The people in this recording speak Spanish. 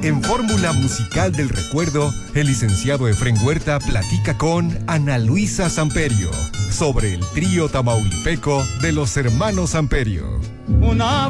En Fórmula Musical del Recuerdo, el licenciado Efrén Huerta platica con Ana Luisa Samperio sobre el trío tamaulipeco de los hermanos Samperio. Una